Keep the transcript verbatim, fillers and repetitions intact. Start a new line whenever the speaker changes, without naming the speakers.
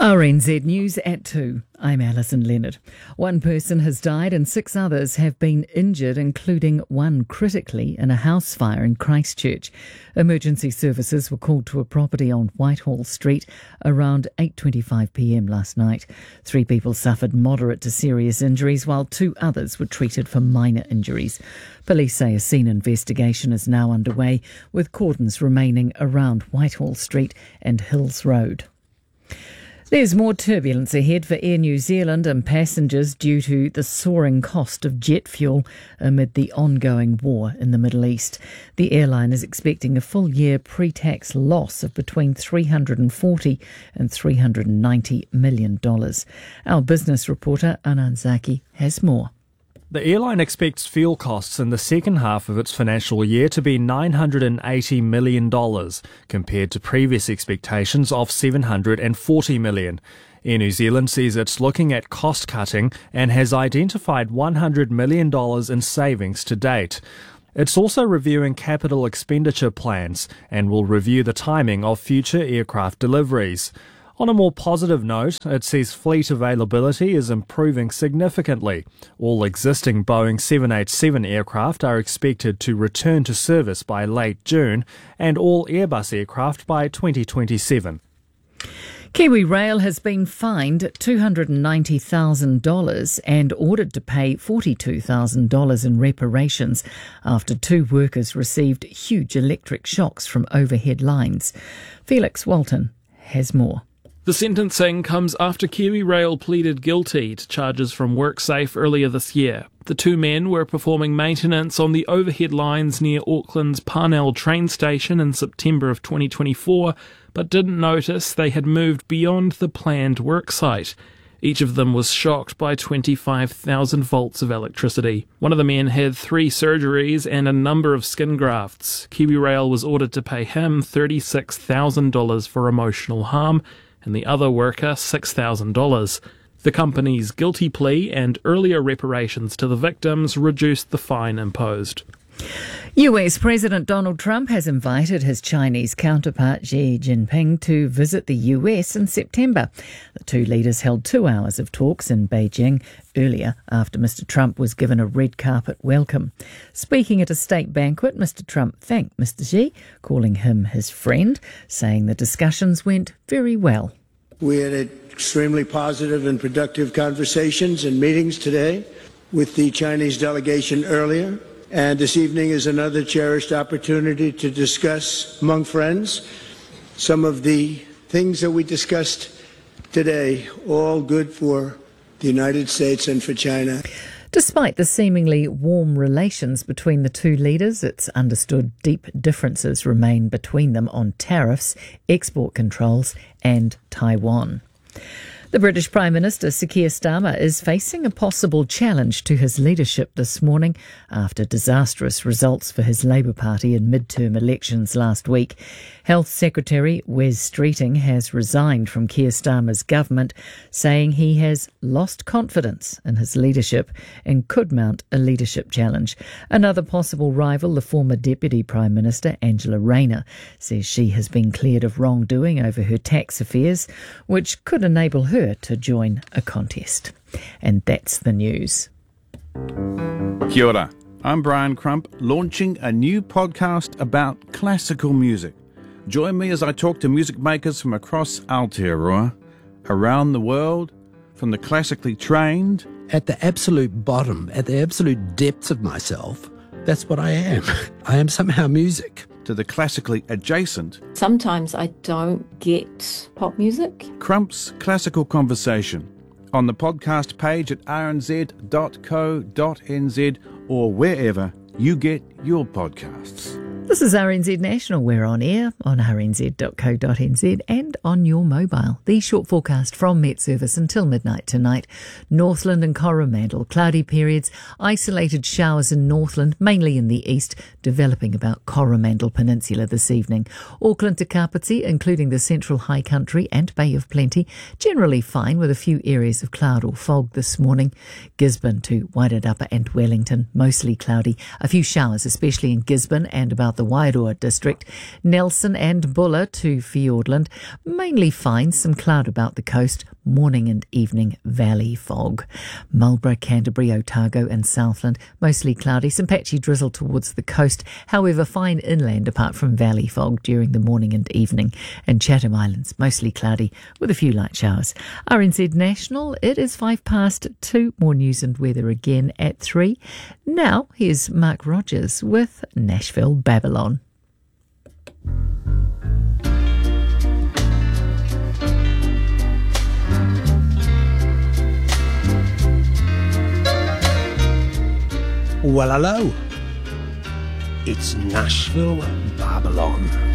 R N Z News at two. I'm Alison Leonard. One person has died and six others have been injured, including one critically in a house fire in Christchurch. Emergency services were called to a property on Whitehall Street around eight twenty-five p m last night. Three people suffered moderate to serious injuries, while two others were treated for minor injuries. Police say a scene investigation is now underway, with cordons remaining around Whitehall Street and Hills Road. There's more turbulence ahead for Air New Zealand and passengers due to the soaring cost of jet fuel amid the ongoing war in the Middle East. The airline is expecting a full year pre-tax loss of between three hundred forty and three hundred ninety million dollars. Our business reporter Anand Zaki has more.
The airline expects fuel costs in the second half of its financial year to be nine hundred eighty million dollars, compared to previous expectations of seven hundred forty million dollars. Air New Zealand says it's looking at cost cutting and has identified one hundred million dollars in savings to date. It's also reviewing capital expenditure plans and will review the timing of future aircraft deliveries. On a more positive note, it says fleet availability is improving significantly. All existing Boeing seven eighty-seven aircraft are expected to return to service by late June, and all Airbus aircraft by twenty twenty-seven.
Kiwi Rail has been fined two hundred ninety thousand dollars and ordered to pay forty-two thousand dollars in reparations after two workers received huge electric shocks from overhead lines. Felix Walton has more.
The sentencing comes after Kiwi Rail pleaded guilty to charges from WorkSafe earlier this year. The two men were performing maintenance on the overhead lines near Auckland's Parnell train station in September of twenty twenty-four, but didn't notice they had moved beyond the planned work site. Each of them was shocked by twenty-five thousand volts of electricity. One of the men had three surgeries and a number of skin grafts. Kiwi Rail was ordered to pay him thirty-six thousand dollars for emotional harm, and the other worker six thousand dollars. The company's guilty plea and earlier reparations to the victims reduced the fine imposed.
U S President Donald Trump has invited his Chinese counterpart Xi Jinping to visit the U S in September. The two leaders held two hours of talks in Beijing earlier after Mister Trump was given a red carpet welcome. Speaking at a state banquet, Mister Trump thanked Mister Xi, calling him his friend, saying the discussions went very well.
We had extremely positive and productive conversations and meetings today with the Chinese delegation earlier. And this evening is another cherished opportunity to discuss among friends some of the things that we discussed today, all good for the United States and for China.
Despite the seemingly warm relations between the two leaders, it's understood deep differences remain between them on tariffs, export controls and Taiwan. The British Prime Minister, Sir Keir Starmer, is facing a possible challenge to his leadership this morning after disastrous results for his Labour Party in mid-term elections last week. Health Secretary Wes Streeting has resigned from Keir Starmer's government, saying he has lost confidence in his leadership and could mount a leadership challenge. Another possible rival, the former Deputy Prime Minister, Angela Rayner, says she has been cleared of wrongdoing over her tax affairs, which could enable her to join a contest. And that's the news.
Kia ora. I'm Brian Crump, launching a new podcast about classical music. Join me as I talk to music makers from across Aotearoa, around the world, from the classically trained.
At the absolute bottom, at the absolute depths of myself, that's what I am. I am somehow music.
To the classically adjacent.
Sometimes I don't get pop music.
Crump's Classical Conversation on the podcast page at r n z dot co dot n z or wherever you get your podcasts.
This is R N Z National. We're on air on r n z dot co dot n z and on your mobile. The short forecast from Met Service until midnight tonight. Northland and Coromandel, cloudy periods, isolated showers in Northland, mainly in the east, developing about Coromandel Peninsula this evening. Auckland to Kapiti, including the central high country and Bay of Plenty, generally fine with a few areas of cloud or fog this morning. Gisborne to Wairarapa and Wellington, mostly cloudy. A few showers, especially in Gisborne and about the the Wairoa district. Nelson and Buller to Fiordland. Mainly fine, some cloud about the coast. Morning and evening valley fog. Marlborough, Canterbury, Otago and Southland, mostly cloudy. Some patchy drizzle towards the coast. However, fine inland apart from valley fog during the morning and evening. And Chatham Islands, mostly cloudy with a few light showers. R N Z National, it is five past two. More news and weather again at three. Now, here's Mark Rogers with Nashville Babylon.
Well, hello. It's Nashville Babylon.